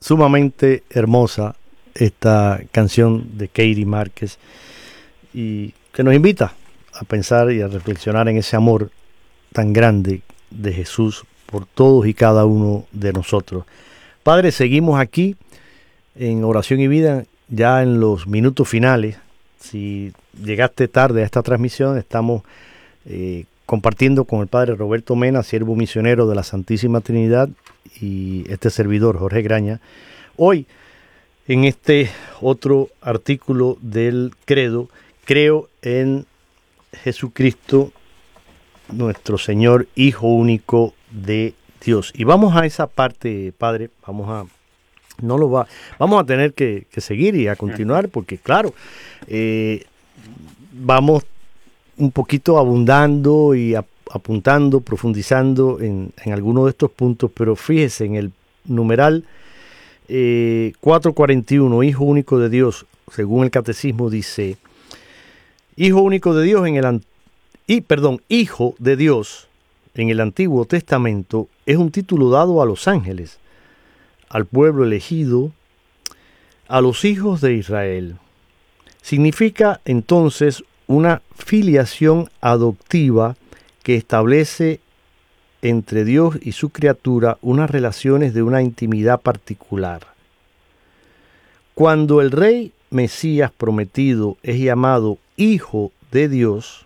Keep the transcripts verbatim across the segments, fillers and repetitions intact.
sumamente hermosa esta canción de Katie Márquez y que nos invita a pensar y a reflexionar en ese amor tan grande de Jesús por todos y cada uno de nosotros. Padre, seguimos aquí en Oración y Vida ya en los minutos finales. Si llegaste tarde a esta transmisión, estamos eh, compartiendo con el Padre Roberto Mena, siervo misionero de la Santísima Trinidad, y este servidor, Jorge Graña, hoy en este otro artículo del credo, creo en Jesucristo, nuestro Señor, Hijo único de Dios. Y vamos a esa parte, Padre, vamos a, no lo va, vamos a tener que, que seguir y a continuar, porque claro, eh, vamos un poquito abundando y a, apuntando, profundizando en, en algunos de estos puntos, pero fíjese en el numeral eh, cuatrocientos cuarenta y uno, Hijo único de Dios, según el Catecismo dice, Hijo único de Dios en el y perdón, Hijo de Dios en el Antiguo Testamento es un título dado a los ángeles, al pueblo elegido, a los hijos de Israel. Significa entonces una filiación adoptiva que establece entre Dios y su criatura unas relaciones de una intimidad particular. Cuando el Rey Mesías prometido es llamado Hijo de Dios,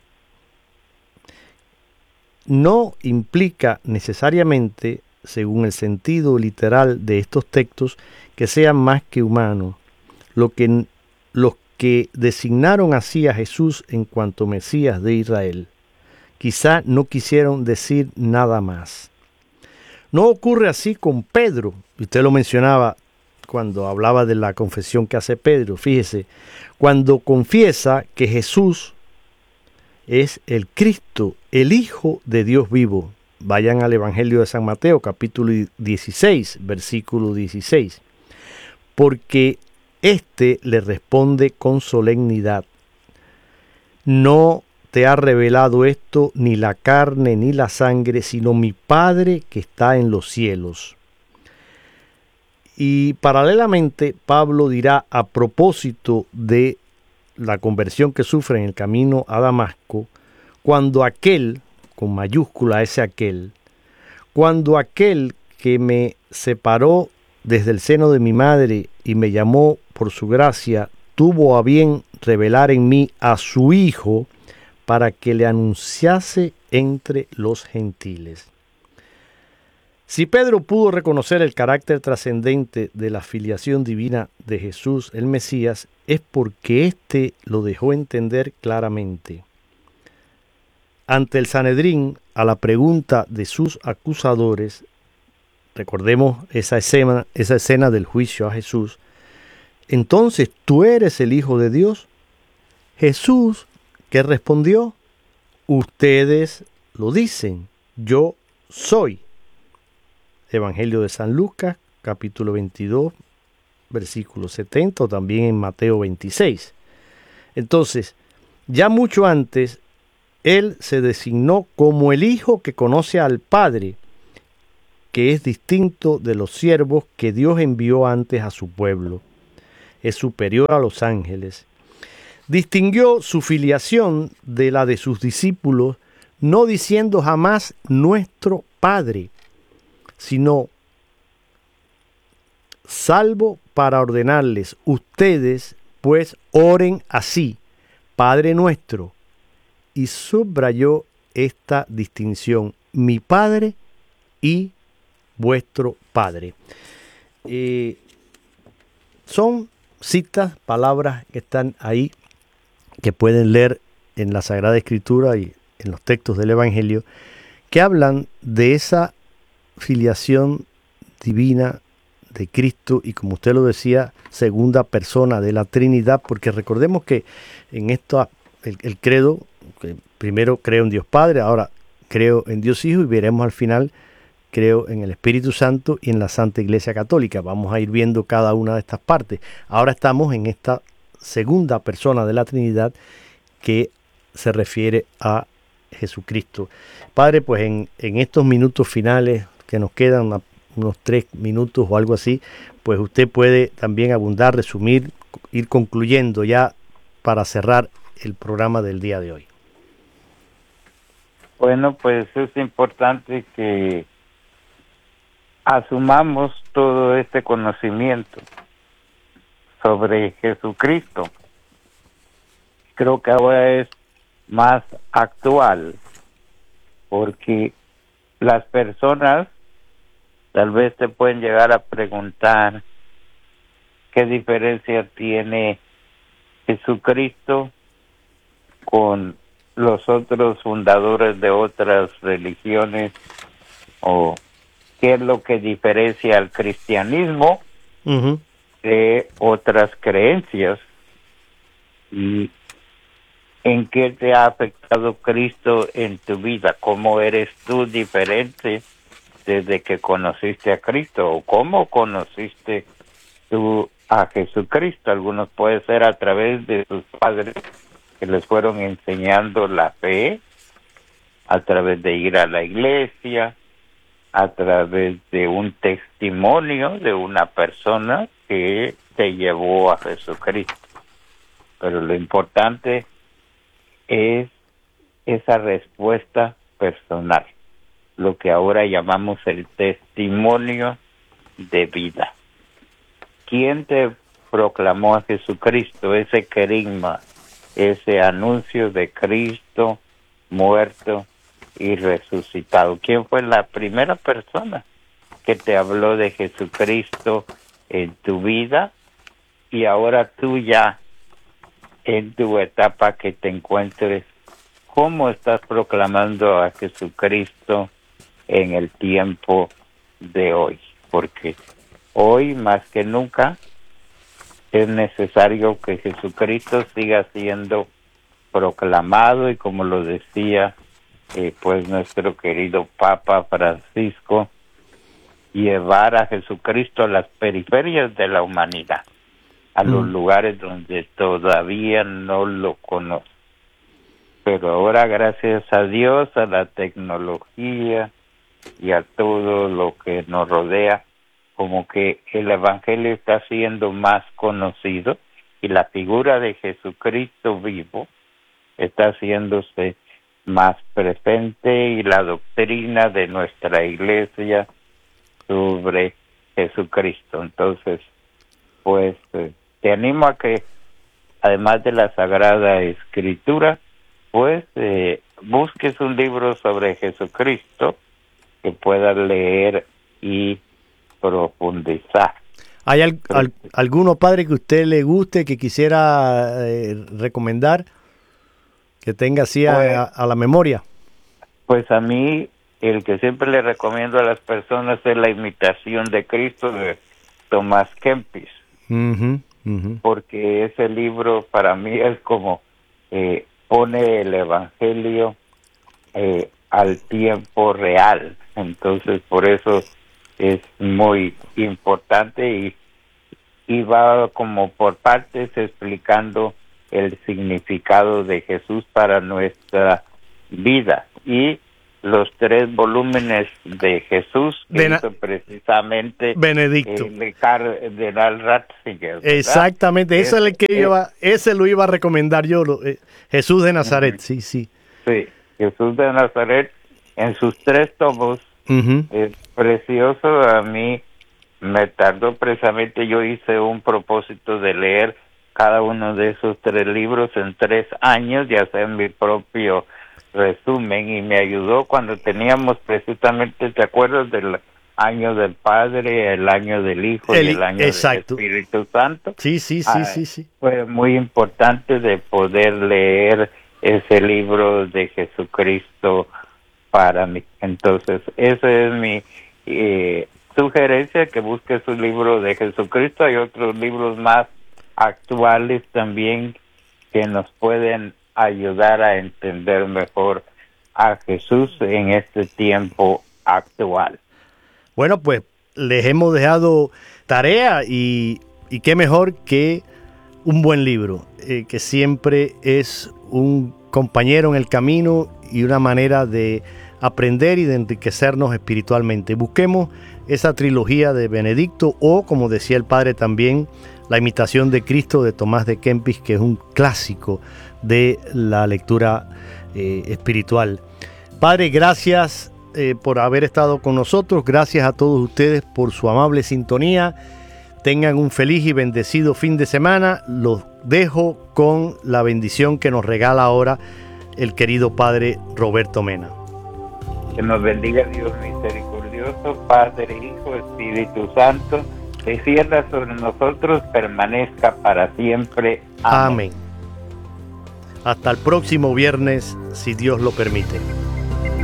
no implica necesariamente, según el sentido literal de estos textos, que sean más que humanos. Lo que, los que designaron así a Jesús en cuanto Mesías de Israel, quizá no quisieron decir nada más. No ocurre así con Pedro. Usted lo mencionaba cuando hablaba de la confesión que hace Pedro. Fíjese, cuando confiesa que Jesús es el Cristo, el Hijo de Dios vivo. Vayan al Evangelio de San Mateo, capítulo dieciséis, versículo dieciséis. Porque éste le responde con solemnidad: no te ha revelado esto ni la carne ni la sangre, sino mi Padre que está en los cielos. Y paralelamente, Pablo dirá a propósito de la conversión que sufre en el camino a Damasco, cuando aquel, con mayúscula ese aquel, cuando aquel que me separó desde el seno de mi madre y me llamó por su gracia, tuvo a bien revelar en mí a su Hijo para que le anunciase entre los gentiles. Si Pedro pudo reconocer el carácter trascendente de la filiación divina de Jesús el Mesías, es porque éste lo dejó entender claramente. Ante el Sanedrín, a la pregunta de sus acusadores, recordemos esa escena, esa escena del juicio a Jesús, entonces, ¿tú eres el Hijo de Dios? Jesús, ¿qué respondió? Ustedes lo dicen, yo soy. Evangelio de San Lucas, capítulo veintidós, versículo setenta, o también en Mateo veintiséis. Entonces, ya mucho antes, él se designó como el Hijo que conoce al Padre, que es distinto de los siervos que Dios envió antes a su pueblo. Es superior a los ángeles. Distinguió su filiación de la de sus discípulos, no diciendo jamás nuestro Padre, sino salvo para ordenarles, ustedes pues oren así, Padre nuestro, y subrayó esta distinción, mi Padre y vuestro Padre. Eh, son citas, palabras que están ahí, que pueden leer en la Sagrada Escritura y en los textos del Evangelio, que hablan de esa filiación divina de Cristo y, como usted lo decía, segunda persona de la Trinidad, porque recordemos que en esto el, el credo, que primero creo en Dios Padre, ahora creo en Dios Hijo, y veremos al final creo en el Espíritu Santo y en la Santa Iglesia Católica. Vamos a ir viendo cada una de estas partes. Ahora estamos en esta segunda persona de la Trinidad que se refiere a Jesucristo. Padre, pues en, en estos minutos finales que nos quedan, unos tres minutos o algo así, pues usted puede también abundar, resumir, ir concluyendo ya para cerrar el programa del día de hoy. Bueno, pues es importante que asumamos todo este conocimiento sobre Jesucristo. Creo que ahora es más actual, porque las personas tal vez te pueden llegar a preguntar qué diferencia tiene Jesucristo con los otros fundadores de otras religiones, o qué es lo que diferencia al cristianismo uh-huh. de otras creencias, y en qué te ha afectado Cristo en tu vida, cómo eres tú diferente desde que conociste a Cristo, o cómo conociste tú a Jesucristo. Algunos puede ser a través de sus padres que les fueron enseñando la fe, a través de ir a la iglesia, a través de un testimonio de una persona que te llevó a Jesucristo. Pero lo importante es esa respuesta personal, lo que ahora llamamos el testimonio de vida. ¿Quién te proclamó a Jesucristo? Ese querigma, ese anuncio de Cristo muerto y resucitado. ¿Quién fue la primera persona que te habló de Jesucristo en tu vida? Y ahora tú ya, en tu etapa que te encuentres, ¿cómo estás proclamando a Jesucristo en el tiempo de hoy? Porque hoy más que nunca es necesario que Jesucristo siga siendo proclamado, y como lo decía eh, pues nuestro querido Papa Francisco, llevar a Jesucristo a las periferias de la humanidad, a mm. los lugares donde todavía no lo conocen. Pero ahora, gracias a Dios, a la tecnología y a todo lo que nos rodea, como que el Evangelio está siendo más conocido, y la figura de Jesucristo vivo está haciéndose más presente, y la doctrina de nuestra iglesia sobre Jesucristo. Entonces, pues eh, te animo a que, además de la Sagrada Escritura, pues eh, busques un libro sobre Jesucristo que puedas leer y profundizar. ¿Hay al, al, alguno, padre, que a usted le guste, que quisiera eh, recomendar, que tenga así pues, a, a la memoria? Pues a mí, el que siempre le recomiendo a las personas es La Imitación de Cristo, de Tomás Kempis. Uh-huh, uh-huh. Porque ese libro para mí es como eh, pone el Evangelio eh, al tiempo real. Entonces, por eso es muy importante, y, y va como por partes explicando el significado de Jesús para nuestra vida. Y los tres volúmenes de Jesús que Bena- hizo precisamente Benedicto el cardenal Ratzinger, ¿verdad? Exactamente, ese, es el que iba, ese lo iba a recomendar yo, lo, eh, Jesús de Nazaret, uh-huh. sí, sí. Sí, Jesús de Nazaret en sus tres tomos. Uh-huh. Es precioso. A mí me tardó precisamente, yo hice un propósito de leer cada uno de esos tres libros en tres años y hacer mi propio resumen, y me ayudó cuando teníamos precisamente, ¿te acuerdas del año del Padre, el año del Hijo el, y el año exacto. del Espíritu Santo? Sí, sí, sí, ah, sí, sí. Fue muy importante de poder leer ese libro de Jesucristo para mí. Entonces, esa es mi eh, sugerencia, que busques un libro de Jesucristo. Hay otros libros más actuales también que nos pueden ayudar a entender mejor a Jesús en este tiempo actual. Bueno, pues les hemos dejado tarea, y, y qué mejor que un buen libro, eh, que siempre es un compañero en el camino y una manera de aprender y de enriquecernos espiritualmente. Busquemos esa trilogía de Benedicto, o como decía el padre también, La imitación de Cristo de Tomás de Kempis, que es un clásico de la lectura eh, espiritual. Padre, gracias eh, por haber estado con nosotros, gracias a todos ustedes por su amable sintonía. Tengan un feliz y bendecido fin de semana. Los dejo con la bendición que nos regala ahora el querido Padre Roberto Mena. Que nos bendiga Dios misericordioso, Padre, Hijo, Espíritu Santo, descienda sobre nosotros, permanezca para siempre. Amén. Amén. Hasta el próximo viernes, si Dios lo permite.